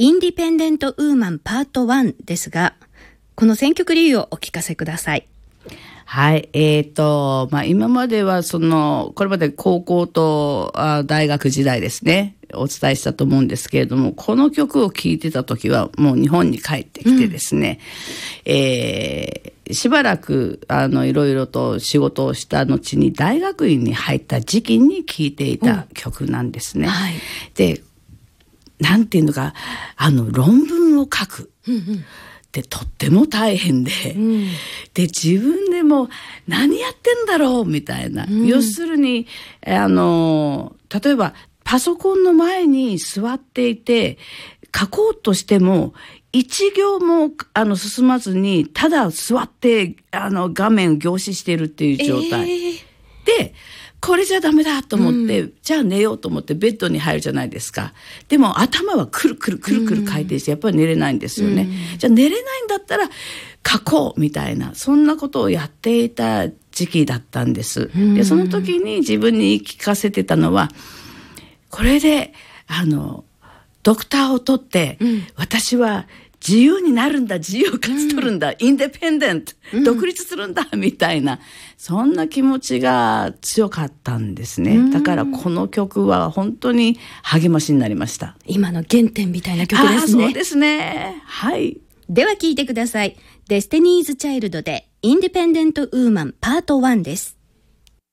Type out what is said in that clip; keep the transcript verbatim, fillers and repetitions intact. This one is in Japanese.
インディペンデントウーマンパートワンですが、この選曲理由をお聞かせください。 はい、えーと、まあ、今まではその、これまで高校とあ大学時代ですね、お伝えしたと思うんですけれども、この曲を聴いてた時はもう日本に帰ってきてですね、うん、えー、しばらくあのいろいろと仕事をした後に大学院に入った時期に聴いていた曲なんですね。はい、で、なんていうのか、あの論文を書く。うんうん、でとっても大変で、うん、で自分でも何やってんだろうみたいな、うん、要するにあの例えばパソコンの前に座っていて書こうとしても一行もあの進まずにただ座ってあの画面を凝視しているっていう状態、えー、でこれじゃダメだと思って、うん、じゃあ寝ようと思ってベッドに入るじゃないですか。でも頭はくるくるくるくる回転してやっぱり寝れないんですよね、うん、じゃあ寝れないんだったら書こうみたいな、そんなことをやっていた時期だったんです、うん、でその時に自分に言い聞かせてたのは、これであのドクターを取って、うん、私は自由になるんだ、自由を勝ち取るんだ、うん、インデペンデント、うん、独立するんだみたいな、そんな気持ちが強かったんですね、うん、だからこの曲は本当に励ましになりました。 今の原点みたいな曲ですね。 そうですね。はい。 では聴いてください。デスティニーズチャイルドでインディペンデントウーマンパートワンです。